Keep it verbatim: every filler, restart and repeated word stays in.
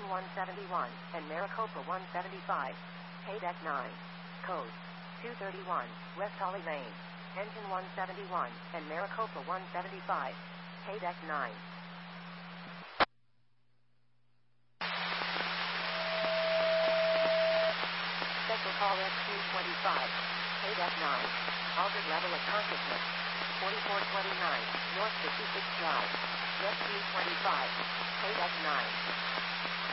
Engine one seventy-one, and Maricopa one seventy-five. Pay deck nine. Code two thirty-one, West Holly Lane. Engine one seventy-one, and Maricopa one seventy-five. Pay deck nine. Special call S Q twenty-five. Pay deck nine. Altered level of consciousness. forty-four twenty-nine, North fifty-sixth Drive. Rescue twenty-five. Pay deck nine.